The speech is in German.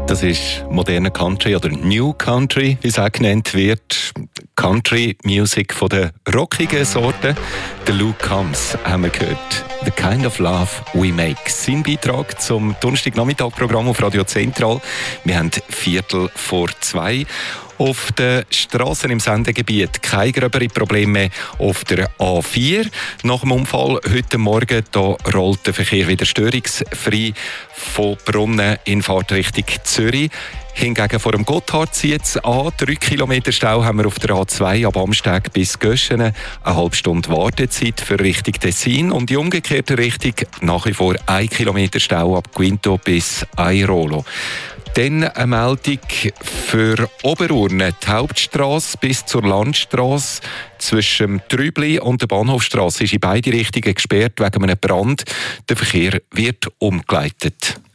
Das ist moderner Country oder New Country, wie es auch genannt wird. Country Music von der rockigen Sorte. Der Luke Combs haben wir gehört. The Kind of Love We Make. Sein Beitrag zum Donnerstagnachmittag-Programm auf Radio Zentral. Wir haben 2:15. Auf den Strassen im Sendegebiet keine gröberen Probleme mehr auf der A4. Nach dem Unfall heute Morgen da rollt der Verkehr wieder störungsfrei von Brunnen in Fahrtrichtung Zürich. Hingegen vor dem Gotthard zieht es an. 3 Kilometer Stau haben wir auf der A2 ab Amsteg bis Göschenen. Eine halbe Stunde Wartezeit für Richtung Tessin. Und die umgekehrte Richtung nach wie vor 1 Kilometer Stau ab Quinto bis Airolo. Dann eine Meldung für Oberurne. Die Hauptstrasse bis zur Landstrasse zwischen Trübli und der Bahnhofstrasse ist in beide Richtungen gesperrt wegen einem Brand. Der Verkehr wird umgeleitet.